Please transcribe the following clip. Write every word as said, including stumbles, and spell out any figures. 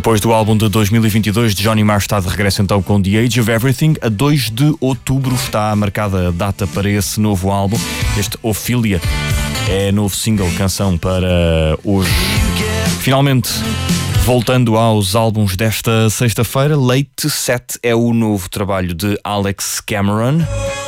Depois do álbum de dois mil e vinte e dois, Johnny Marr está de regresso então com The Age of Everything. A dois de outubro está marcada a data para esse novo álbum. Este Ophelia é novo single, canção para hoje. Finalmente, voltando aos álbuns desta sexta-feira, Late Set é o novo trabalho de Alex Cameron.